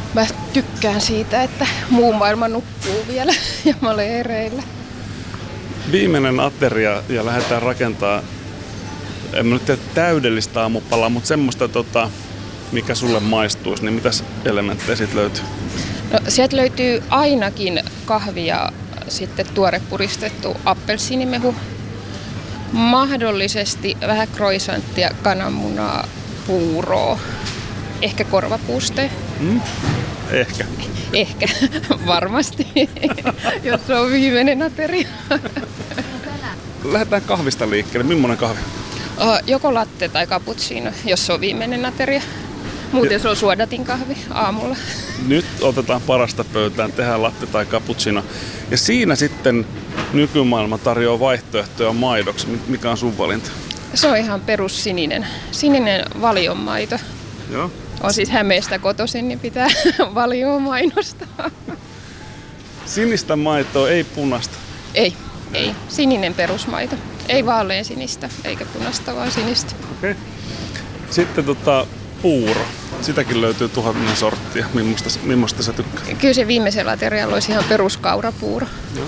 mä tykkään siitä, että muu maailma nukkuu vielä ja mä olen hereillä. Viimeinen ateria ja lähdetään rakentamaan, en mä nyt tiedä täydellistä aamupalaa, mutta semmoista, mikä sulle maistuisi, niin mitäs elementtejä siitä löytyy? No, sieltä löytyy ainakin kahvi ja sitten tuore puristettu appelsiinimehu. Mahdollisesti vähän croissanttia, kananmunaa, puuroa, ehkä korvapuusteen. Ehkä. Ehkä, varmasti, jos se on viimeinen ateria. Lähdetään kahvista liikkeelle. Millainen kahvi? Joko latte tai cappuccino, jos se on viimeinen ateria. Muuten se on suodatin kahvi aamulla. Nyt otetaan parasta pöytään, tehdään latte tai cappuccino. Ja siinä sitten nykymaailma tarjoaa vaihtoehtoja maidoksi. Mikä on sun valinta? Se on ihan perussininen. Sininen valionmaito. Joo. On siis Hämeestä kotoisin, niin pitää valioon mainostaa. Sinistä maitoa, ei punaista. Ei. Sininen perusmaito. Ei vaalean sinistä, eikä punaista, vaan sinistä. Okei. Sitten puuro. Sitäkin löytyy 1000 sorttia. Millaista sä tykkää? Kyllä se viimeisellä aterialla olisi ihan peruskaurapuuro. Joo.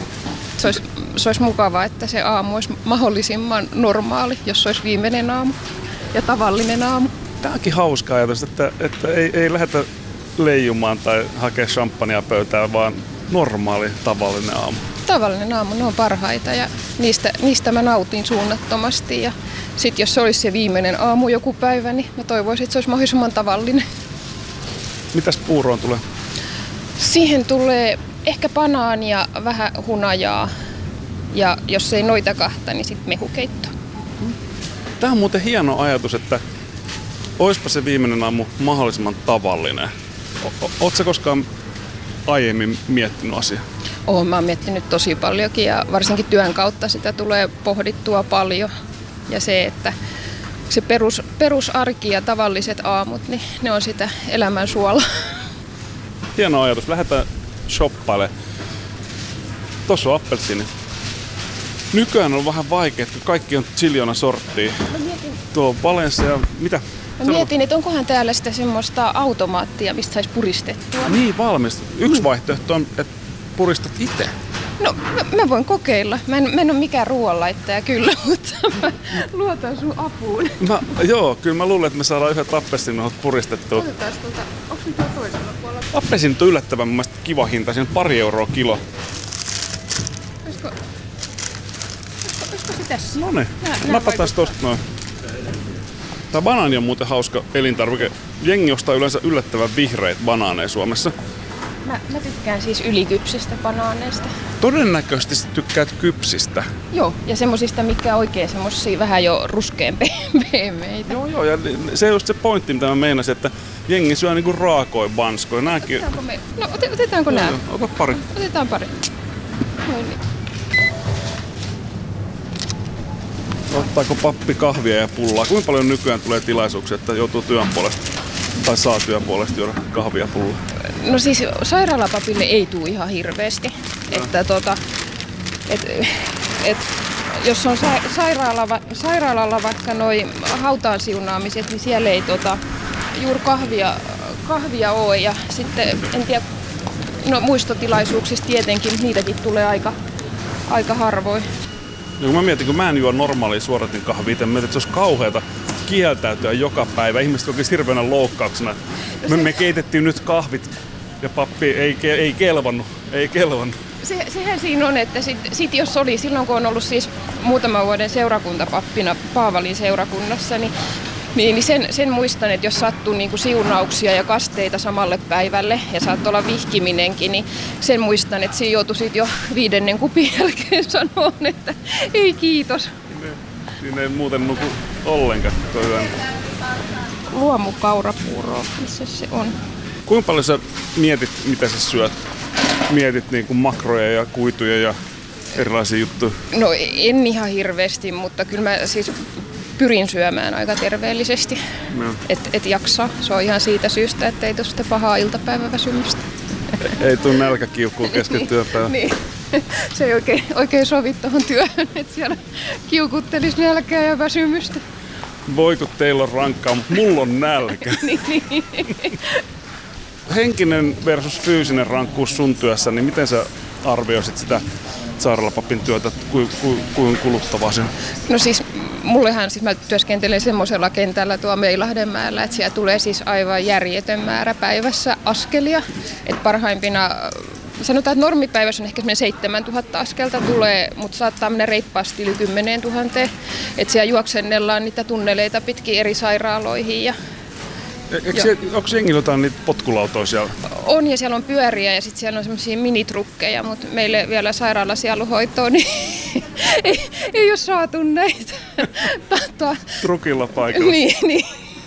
Se olisi mukavaa, että se aamu olisi mahdollisimman normaali, jos se olisi viimeinen aamu ja tavallinen aamu. Tämä onkin hauska ajatus, että ei lähdetä leijumaan tai hakea champagnea pöytään, vaan normaali, tavallinen aamu. Tavallinen aamu, ne on parhaita ja niistä mä nautin suunnattomasti. Ja sitten jos se olisi se viimeinen aamu joku päivä, niin mä toivoisin, että se olisi mahdollisimman tavallinen. Mitäs puuroon tulee? Siihen tulee ehkä banaania, vähän hunajaa ja jos ei noita kahta, niin sitten mehukeitto. Tämä on muuten hieno ajatus, että oispa se viimeinen aamu mahdollisimman tavallinen. Ootko sä koskaan aiemmin miettinyt asiaa? Olen mä miettinyt tosi paljonkin ja varsinkin työn kautta sitä tulee pohdittua paljon. Ja se, että se perusarki ja tavalliset aamut, niin ne on sitä elämän suolaa. Hieno ajatus. Lähdetään shoppailemaan. Tuossa on appelsiini. Nykyään on vähän vaikea, kun kaikki on ziljoona sorttia. Tuo on Valencia. Mitä? Mä mietin, että onkohan täällä sitä semmoista automaattia, mistä saisi puristettua. Niin, valmista. Yksi vaihtoehto on, että puristat itse. No, mä voin kokeilla. Mä en ole mikään ruoanlaittaja kyllä, mutta mä luotan sun apuun. Joo, kyllä mä luulen, että me saadaan yhdet appelsiinit puristettua. Otetaan onko nyt toisella puolella? Appelsiinit on yllättävän mun mielestä kiva hinta, siinä on 2 euroa kilo. Olisiko se tässä? Noniin, napataan tosta noin. Tää banaani on muuten hauska elintarvike. Jengi ostaa yleensä yllättävän vihreitä banaaneja Suomessa. Mä tykkään siis ylikypsistä banaaneista. Todennäköisesti sä tykkäät kypsistä. Joo, ja semmosista, mitkä oikein semmosia vähän jo ruskean pehmeitä. Joo, ja se on just se pointti, mitä mä meinasin, että jengi syö niinku raakoja banskoja. Otetaanko me? No otetaanko nää? Ota pari. Otetaan pari. Noin niin. Ottaako pappi kahvia ja pullaa? Kuinka paljon nykyään tulee tilaisuuksia, että joutuu työn puolesta tai saa työn puolesta juoda kahvia ja pullaa? No siis sairaalapapille ei tule ihan hirveästi. Että jos on sairaalalla vaikka noi hautaan siunaamiset, niin siellä ei juuri kahvia ole. Ja sitten en tiedä, no muistotilaisuuksissa tietenkin, niitäkin tulee aika harvoin. Ja kun mä mietin, kun mä en juo normaalia suoratin kahvia, mä mietin, että se olisi kauheata kieltäytyä joka päivä. Ihmiset kokisivat hirveänä loukkauksena. Me keitettiin nyt kahvit ja pappi ei kelvannut. Sehän siinä on, että sit jos oli silloin, kun on ollut siis muutaman vuoden seurakuntapappina Paavalin seurakunnassa, niin sen muistan, että jos sattuu niinku siunauksia ja kasteita samalle päivälle ja saattoi olla vihkiminenkin, niin sen muistan, että siinä joutui sit jo 5. kupin jälkeen sanoa, että ei kiitos. Siinä ei muuten nuku ollenkaan. Luomukaurapuuroa, missä se on? Kuinka paljon sä mietit, mitä sä syöt? Mietit niinku makroja ja kuituja ja erilaisia juttuja? No en ihan hirveästi, mutta kyllä mä siis pyrin syömään aika terveellisesti, et jaksaa. Se on ihan siitä syystä, että ei tule sitä pahaa iltapäiväväsymystä. Ei tule nälkäkiukkuu kesken työpäivän. Niin. Se ei oikein sovi tuohon työhön, että siellä kiukuttelisi nälkää ja väsymystä. Voi kun teillä on rankkaa, mutta mulla on nälkä. Niin. henkinen versus fyysinen rankkuus sun työssä, niin miten sä arvioisit sitä sairaalapapin työtä, kuin kuluttavaa se on? No siis mullehan, siis mä työskentelen semmoisella kentällä tuo Meilahdenmäellä, että siellä tulee siis aivan järjetön määrä päivässä askelia. Että parhaimpina, sanotaan, että normipäivässä on ehkä 7000 askelta tulee, mutta saattaa mennä reippaasti yli 10 000. Että siellä juoksennellaan niitä tunneleita pitkin eri sairaaloihin. Ja onko jengillä jotain niitä potkulautoja siellä? On, ja siellä on pyöriä ja sitten siellä on semmoisia minitrukkeja, mutta meille vielä sairaalasieluhoitoon niin ei ole saatu näitä. Trukilla paikalla. Niin.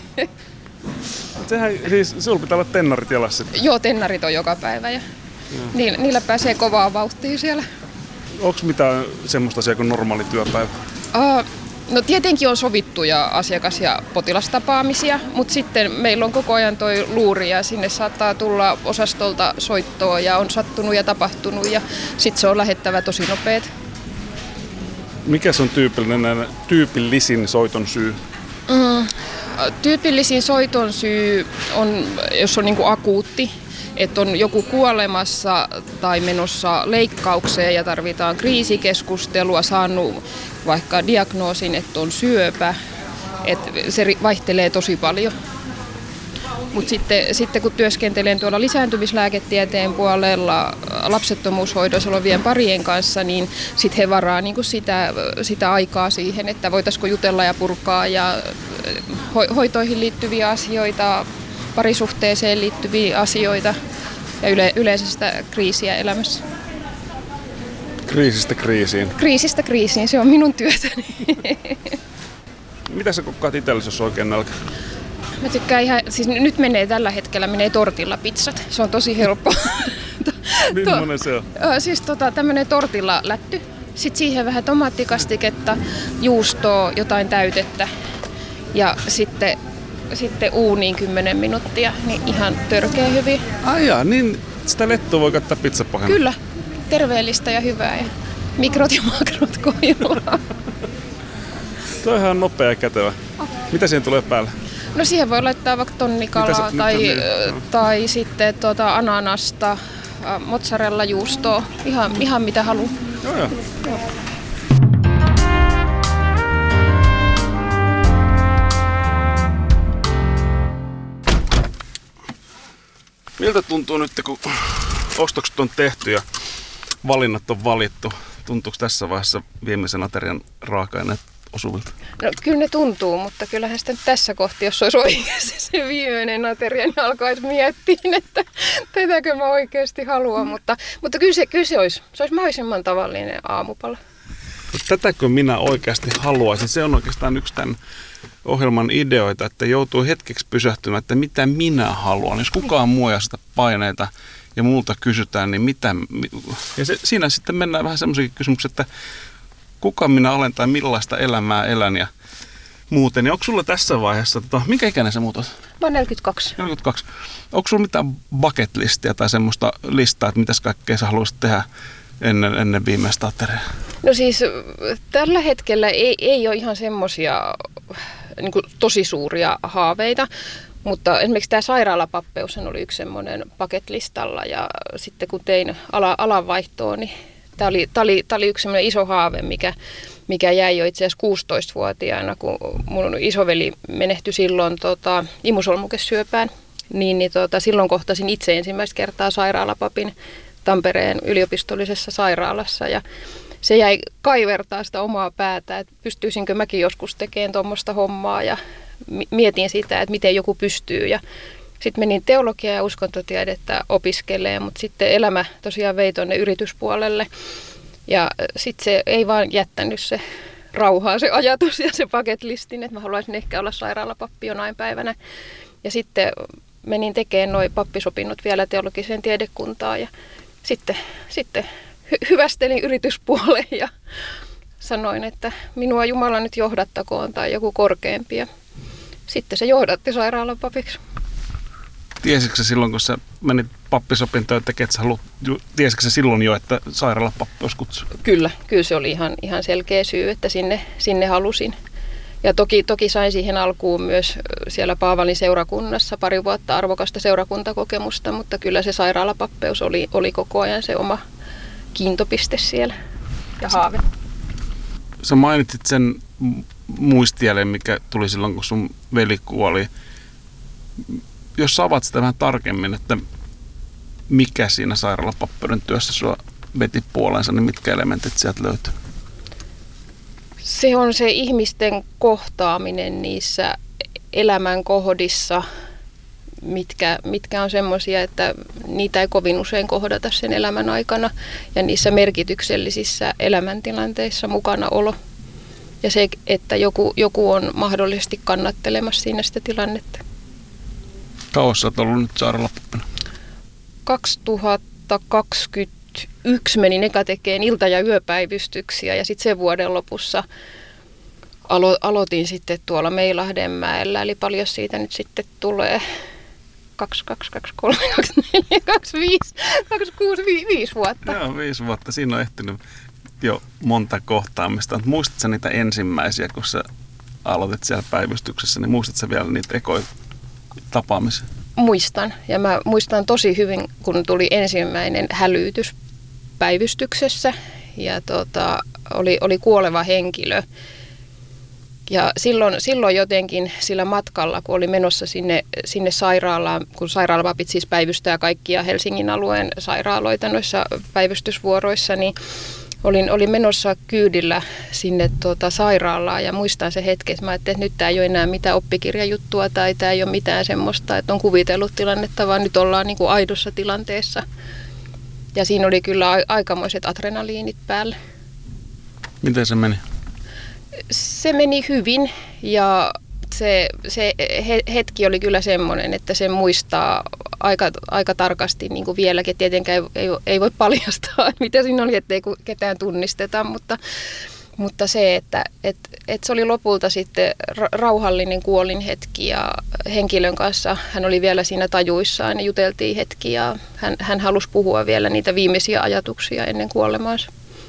Sehän, siis sulla pitää olla tennarit jalassa. Joo, tennarit on joka päivä ja niillä pääsee kovaa vauhtia siellä. Onko mitään semmoista asiaa kuin normaali työpäivä? No tietenkin on sovittuja asiakas- ja potilastapaamisia, mutta sitten meillä on koko ajan toi luuri ja sinne saattaa tulla osastolta soittoa ja on sattunut ja tapahtunut ja sitten se on lähettävä tosi nopeet. Mikä se on tyypillisin soiton syy? Tyypillisin soiton syy on, jos on niinku akuutti, että on joku kuolemassa tai menossa leikkaukseen ja tarvitaan kriisikeskustelua, saanut vaikka diagnoosin, että on syöpä, että se vaihtelee tosi paljon. Mutta sitten kun työskentelen tuolla lisääntymislääketieteen puolella lapsettomuushoidossa olevien parien kanssa, niin sitten he varaa niinku sitä aikaa siihen, että voitaisiko jutella ja purkaa ja hoitoihin liittyviä asioita, parisuhteeseen liittyviä asioita ja yleensä sitä kriisiä elämässä. Kriisistä kriisiin? Kriisistä kriisiin, se on minun työtäni. Mitä sä kokkaat itsellesi, jos oikein nälkä? Mä tykkään ihan, siis nyt tällä hetkellä tortilla pizzat, se on tosi helppo. Millainen se on? Siis tämmönen tortilla lätty, sitten siihen vähän tomaattikastiketta, juustoa, jotain täytettä ja sitten uuniin 10 minuuttia, niin ihan törkeä hyvin. Ai jaa, niin sitä lettua voi käyttää pizzapohjana? Kyllä, terveellistä ja hyvää ja mikrot ja makrot kohdillaan. Toihan on nopea ja kätevä. Mitä siihen tulee päälle? No siihen voi laittaa vaikka tonnikalaa tai sitten ananasta, mozzarella juustoa, ihan mitä haluaa. Joo. Miltä tuntuu nyt, kun ostokset on tehty ja valinnat on valittu? Tuntuuko tässä vaiheessa viimeisen aterian raaka-aineet osuvilta? No kyllä ne tuntuu, mutta kyllähän sitten tässä kohti, jos olisi oikeasti se viimeinen ateria, niin alkaisi miettiä, että tätäkö mä oikeasti haluan. Mutta kyllä se olisi mahdollisimman tavallinen aamupala. Tätäkö minä oikeasti haluaisin? Se on oikeastaan yksi tämän ohjelman ideoita, että joutuu hetkeksi pysähtymään, että mitä minä haluan. Jos kukaan muu ei sitä paineita ja multa kysytään, niin mitä... Ja siinä sitten mennään vähän semmoisiakin kysymyksiä, että kuka minä olen tai millaista elämää elän ja muuten. Niin onko sulla tässä vaiheessa, minkä ikäinen sä muut olet? Mä oon 42. 42. Onko sulla mitään bucket listia tai semmoista listaa, että mitäs kaikkea sä haluaisit tehdä ennen viimeistä ateriaa? No siis tällä hetkellä ei ole ihan semmoisia niin kuin tosi suuria haaveita, mutta esimerkiksi tämä sairaalapappeus oli yksi semmoinen bucket-listalla ja sitten kun tein alanvaihtoa, niin tämä oli yksi semmoinen iso haave, mikä jäi jo itse asiassa 16-vuotiaana, kun mun isoveli menehtyi silloin imusolmukesyöpään, niin silloin kohtasin itse ensimmäistä kertaa sairaalapapin Tampereen yliopistollisessa sairaalassa ja se jäi kaivertaa sitä omaa päätä, että pystyisinkö mäkin joskus tekemään tuommoista hommaa ja mietin sitä, että miten joku pystyy ja sitten menin teologiaa ja uskontotiedettä opiskelemaan, mutta sitten elämä tosiaan vei tuonne yrityspuolelle ja sitten se ei vaan jättänyt se rauhaa se ajatus ja se bucket listin, että mä haluaisin ehkä olla sairaalapappi jonain päivänä ja sitten menin tekemään nuo pappisopinnot vielä teologiseen tiedekuntaan ja sitten hyvästelin yrityspuoleen ja sanoin, että minua Jumala nyt johdattakoon tai joku korkeampi. Ja sitten se johdatti sairaalan papiksi. Tiesitkö silloin, kun sä menit pappisopintoon tekemään, tiesitkö sä silloin jo, että sairaalapappi olisi kutsu? Kyllä se oli ihan selkeä syy, että sinne halusin. Ja toki sain siihen alkuun myös siellä Paavalin seurakunnassa 2 vuotta arvokasta seurakuntakokemusta, mutta kyllä se sairaalapappeus oli koko ajan se oma kiintopiste siellä ja haave. Sä mainitsit sen muistijäljen, mikä tuli silloin, kun sun veli kuoli. Jos sä avaat sitä vähän tarkemmin, että mikä siinä sairaalapappeuden työssä sua veti puoleensa, niin mitkä elementit sieltä löytyy? Se on se ihmisten kohtaaminen niissä elämänkohdissa, mitkä on semmoisia, että niitä ei kovin usein kohdata sen elämän aikana, ja niissä merkityksellisissä elämäntilanteissa mukana olo. Ja se, että joku on mahdollisesti kannattelemassa siinä sitä tilannetta. Kauas sä oot ollut nyt sairaalapappina? 2021 menin eka tekemään ilta- ja yöpäivystyksiä, ja sitten sen vuoden lopussa aloitin sitten tuolla Meilahdenmäellä, eli paljon siitä nyt sitten tulee 22, 23, 24, 25, 26, 5 vuotta. Joo, 5 vuotta. Siinä on ehtinyt jo monta kohtaamista. Muistatko sä niitä ensimmäisiä, kun sä aloitit siellä päivystyksessä, niin muistatko sä vielä niitä ekoja tapaamisia? Muistan, ja mä muistan tosi hyvin, kun tuli ensimmäinen hälytys päivystyksessä, ja oli kuoleva henkilö. Ja silloin jotenkin sillä matkalla, kun oli menossa sinne sairaalaan, kun sairaalapapit siis päivystää kaikkia Helsingin alueen sairaaloita noissa päivystysvuoroissa, niin olin menossa kyydillä sinne sairaalaan, ja muistan se hetken, että mä ajattelin, että nyt tämä ei ole enää mitään oppikirjajuttua tai tämä ei ole mitään semmoista, että on kuvitellut tilannetta, vaan nyt ollaan niin kuin aidossa tilanteessa. Ja siinä oli kyllä aikamoiset adrenaliinit päällä. Miten se meni? Se meni hyvin, ja se hetki oli kyllä semmoinen, että sen muistaa aika tarkasti niin kuin vieläkin. Tietenkään ei voi paljastaa, mitä siinä oli, ettei ketään tunnisteta, mutta se, että se oli lopulta sitten rauhallinen kuolinhetki, ja henkilön kanssa hän oli vielä siinä tajuissaan, ja juteltiin hetki, ja hän halusi puhua vielä niitä viimeisiä ajatuksia ennen kuolemaansa.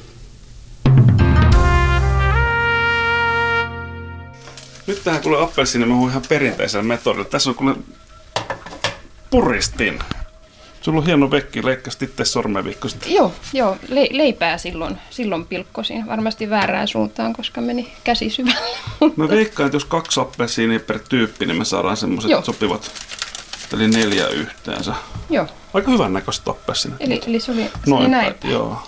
Nyt tähän kuule appelsiini mehuu ihan perinteisellä metodilla. Tässä on kuule puristin. Sulla on hieno vekki, leikkasit itse sormenvihkosit. Joo, leipää silloin pilkkosin. Varmasti väärään suuntaan, koska meni käsi syvälle. Mä veikkaan, että jos 2 appelsiinia per tyyppi, niin me saadaan semmoiset sopivat. Eli 4 yhteensä. Joo. Aika hyvän näköistä appelsiinit. Eli se oli näin. Joo.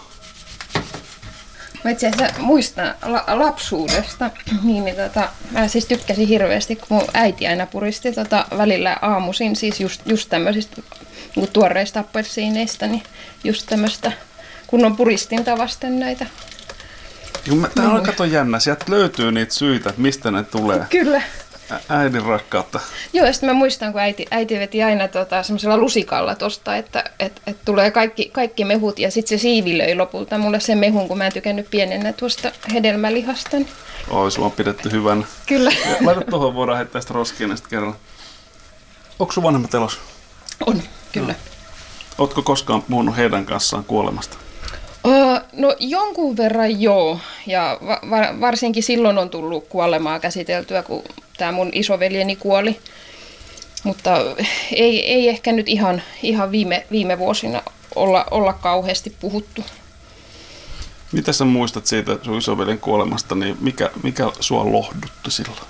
Mä itse asiassa muistan lapsuudesta, mä siis tykkäsin hirveästi, kun mun äiti aina puristi välillä aamuisin, siis just tämmöisistä niin tuoreista appelsiineista, niin just tämmöistä kunnon puristinta vasten näitä. Tää on kato jännä, sieltä löytyy niitä syitä, että mistä ne tulee. Kyllä. Äidin rakkautta. Joo, ja sitten mä muistan, kun äiti veti aina semmoisella lusikalla tosta, että tulee kaikki mehut, ja sitten se siivilöi lopulta mulle sen mehun, kun mä en tykännyt pienenä tuosta hedelmälihasta. Oi, sulla on pidetty hyvän. Kyllä. Laita tuohon, voidaan heittää sitä roskia näistä kerralla. Onko sun vanhemmat elossa? On, kyllä. No. Ootko koskaan puhunut heidän kanssaan kuolemasta? No jonkun verran joo, ja varsinkin silloin on tullut kuolemaa käsiteltyä, kun tämä mun isoveljeni kuoli, mutta ei ehkä nyt ihan viime vuosina olla kauheasti puhuttu. Mitä sä muistat siitä sun isoveljen kuolemasta, niin mikä sua lohdutti silloin?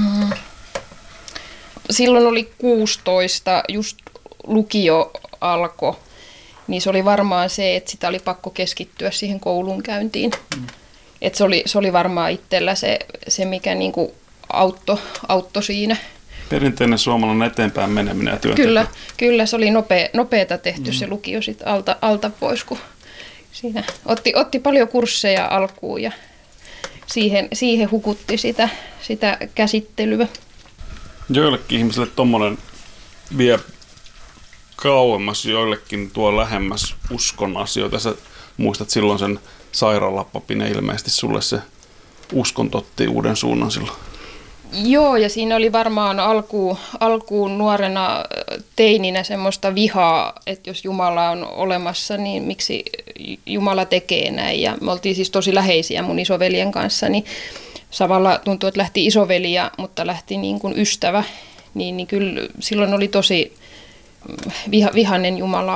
Silloin oli 16, just lukio alkoi. Niin se oli varmaan se, että sitä oli pakko keskittyä siihen koulunkäyntiin. Että se oli varmaan itsellä se mikä niinku auttoi siinä. Perinteinen suomalainen eteenpäin meneminen ja työnteko. Kyllä, se oli nopeata tehty se lukio sit alta pois, kun siinä otti paljon kursseja alkuun ja siihen hukutti sitä käsittelyä. Joillekin ihmisille tommonen vie kauemmas, joillekin tuo lähemmäs uskon asioita. Sä muistat silloin sen sairaalapapin ja ilmeisesti sulle se uskonto otti uuden suunnan silloin. Joo, ja siinä oli varmaan alkuun nuorena teininä semmoista vihaa, että jos Jumala on olemassa, niin miksi Jumala tekee näin. Ja me oltiin siis tosi läheisiä mun isoveljen kanssa, niin samalla tuntui, että lähti isoveli, mutta lähti niin kuin ystävä, niin kyllä silloin oli tosi vihainen Jumalaa